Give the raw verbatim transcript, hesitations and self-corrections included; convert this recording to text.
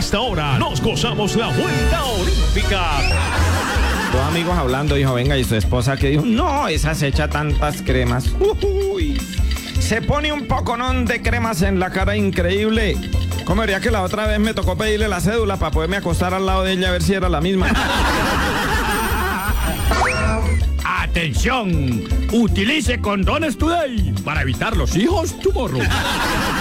esta hora nos gozamos la vuelta olímpica. Dos amigos hablando, dijo, venga, y su esposa que dijo, no, esa se echa tantas cremas. Uy, se pone un poconón de cremas en la cara increíble. ¿Cómo vería que la otra vez me tocó pedirle la cédula para poderme acostar al lado de ella a ver si era la misma? Atención, utilice condones today para evitar los hijos tomorrow.